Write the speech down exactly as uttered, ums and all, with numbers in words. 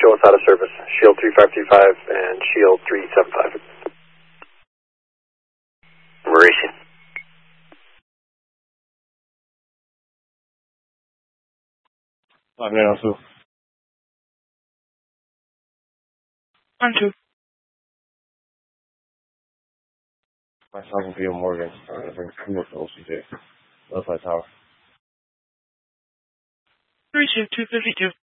show us out of service. Shield three five two five and Shield three seven five. Mauricio. five nine oh two. One two. My talking to Morgan. I'm going to bring crew up to O C J. Left side tower. Three two two fifty two.